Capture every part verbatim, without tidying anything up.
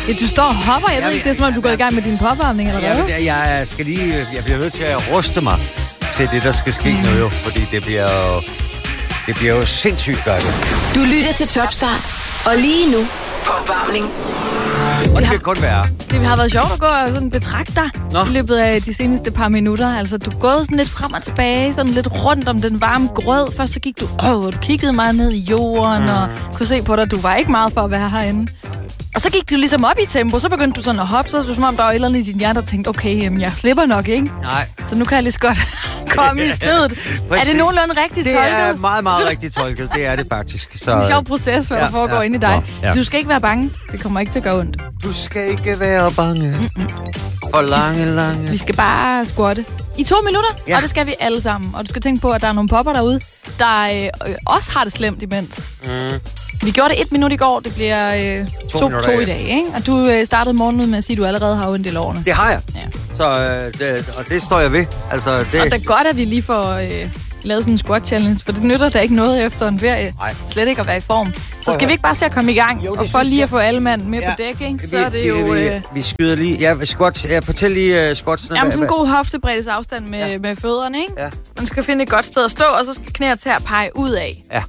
Ja, du står og hopper. Jeg ja, ved ikke, det er som om, du går i gang med din popvarmning eller hvad? Ja, jeg skal lige... Jeg bliver nødt til at ruste mig til det, der skal ske mm. nu jo. Fordi det bliver jo... Det bliver jo sindssygt godt. Du lytter til Topstart. Og lige nu, popvarmning. Og det kan kun være. Det har været sjovt at gå og sådan betragte dig Nå. i løbet af de seneste par minutter. Altså, du er gået sådan lidt frem og tilbage, sådan lidt rundt om den varme grød. Først så gik du, åh, du kiggede meget ned i jorden mm. og kunne se på dig, du var ikke meget for at være herinde. Og så gik du ligesom op i tempo, så begyndte du sådan at hoppe, så var det som om, der var et eller andet i din hjerte, der tænkte, okay, jamen, jeg slipper nok, ikke? Nej. Så nu kan jeg lige så godt komme i stedet. Er det nogenlunde rigtigt det tolket? Det er meget, meget rigtigt tolket. Det er det faktisk. Så... En sjov proces, hvad ja, der foregår ja, inde i dig. Ja. Du skal ikke være bange. Det kommer ikke til at gøre ondt. Du skal ikke være bange. Mm-mm. For lange, lange. Vi skal bare squatte. I to minutter, ja. Og det skal vi alle sammen. Og du skal tænke på, at der er nogle popper derude, der øh, også har det slemt imens. Mm. Vi gjorde det et minut i går, det bliver øh, to, to, minutter, to i dag, ikke? Og du øh, startede morgenen ud med at sige, at du allerede har ondt i lårene. Det har jeg. Ja. Så, øh, det, og det står jeg ved. Altså, det... Så det er godt, at vi lige får øh, lavet sådan en squat challenge, for det nytter da ikke noget efter en ferie. Nej. Slet ikke at være i form. Så skal vi ikke bare se at komme i gang, jo, og for lige at få alle mand med ja. på dæk, ikke? Så vi, er det jo... Vi, øh... vi skyder lige... Ja, squat. Ja, fortæl lige uh, squats. Jamen sådan en god hoftebreddes afstand med, ja. med fødderne, ikke? Ja. Man skal finde et godt sted at stå, og så skal knæer til at pege ud af. Ja.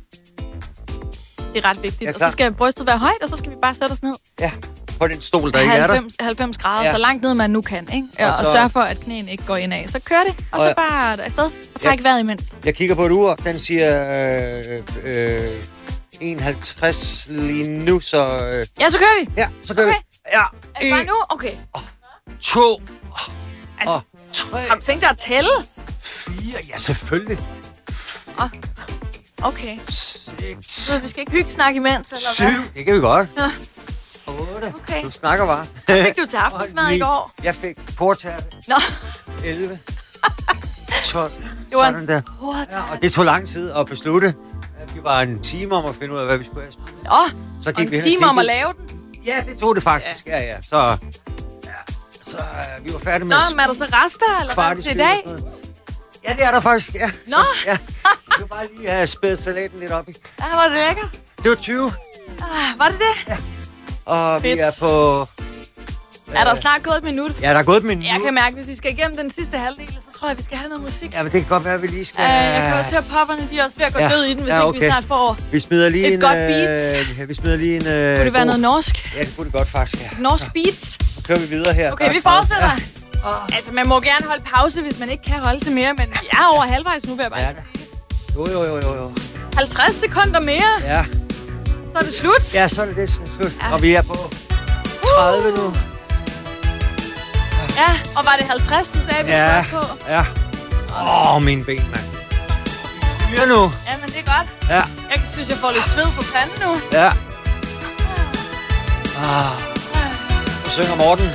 Det er ret vigtigt. Og så skal brystet være højt, og så skal vi bare sætte os ned. Ja, på den stol, der ikke er der. halvfems grader, ja. Så langt ned man nu kan, ikke? Og, og, så... og sørge for, at knæene ikke går ind af. Så kør det, og, og så bare afsted. Og træk ja. vejret imens. Jeg kigger på et ur, den siger øh, øh, en halvtreds lige nu, så... Øh... Ja, så kører vi. Ja, så kører okay. vi. Ja. Er det bare nu? Okay. To. Altså, og tre. Har du tænkt dig at tælle? Fire. Ja, selvfølgelig. Åh. Okay. Seks. Så vi skal ikke hygge snakke imens, eller Syv. hvad? Det kan vi godt. Ja. Otte. Okay. Du snakker bare. Hvad fik du til aftensmad i går? Jeg fik portærte. Nå. elleve. tolv. Det var sådan der. Ja, og det tog lang tid at beslutte. Vi var en time om at finde ud af, hvad vi skulle have spist. Åh, så gik og vi en time om at lave den? Ja, det tog det faktisk. Ja, ja. ja. Så, ja. så uh, vi var færdige med... Nå, men er der så rester, eller hvad til i dag? Ja, det er der faktisk, ja. Nå! Så, ja. Jeg vil bare lige have spædet salaten lidt op i. Ja, var det lækkert? Det var tyve. Ah, var det det? Ja. Og Fedt. vi er på... Er der snart gået et minut? Ja, der er gået et minut. Jeg kan mærke, at hvis vi skal igennem den sidste halvdel, så tror jeg, vi skal have noget musik. Ja, men det kan godt være, at vi lige skal... Uh, jeg kan også høre popperne, de er også ved at gå ja. død i den, hvis ja, okay. ikke vi snart får vi smider lige et en, godt beat. Øh, ja, vi smider lige en... Øh, kunne det være god... noget norsk? Ja, det kunne det godt faktisk, ja. Et norsk så. beat? Så kører vi videre her. Okay, vi fortsætter. Ja. Oh. Altså, man må gerne holde pause, hvis man ikke kan holde til mere, men vi er over halvvejs nu, vil jeg bare ja, sige. Jo, jo, jo, jo, jo. halvtreds sekunder mere. Ja. Så er det slut. Ja, så er det det slut. Ja. Og vi er på tredive uh. nu. Ja, og var det halvtreds, du sagde, vi ja. skulle på? Ja. Åh, oh, mine ben, mand. Mere nu. Ja, men det er godt. Ja. Jeg synes, jeg får lidt sved på panden nu. Ja. Ah. Nu synger Morten.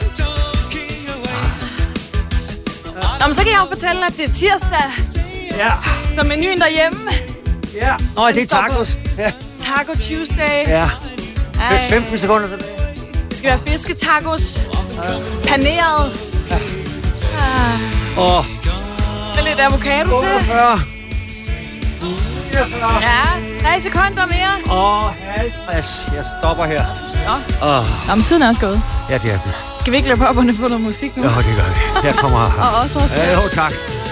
Nå, men så kan jeg jo fortælle, at det er tirsdag. Ja. Så menuen derhjemme. Ja. Nå, det er tacos. Ja. Taco Tuesday. Ja. Ej. femten sekunder tilbage. Det skal være fisketacos. Ja. Paneret. Ja. Ah. Åh. Med lidt avocado otteogfyrre. til. Ja, tre sekunder mere. Åh, halvtreds. Jeg stopper her. Nå. Oh. Nå, men tiden er også gået. Ja, det er den. Skal vi ikke lade popperne få noget musik nu? Jo, det gør vi. Jeg kommer her. Og også os. Ja, jo, tak.